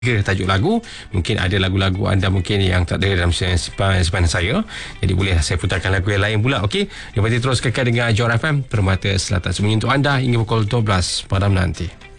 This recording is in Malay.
tajuk lagu. Mungkin ada lagu-lagu anda mungkin yang tak ada dalam simpanan saya, jadi boleh saya putarkan lagu yang lain pula. Okey, lepas itu terus kekal dengan Johor FM Permata Selatan, semuanya untuk anda hingga pukul 12 malam nanti.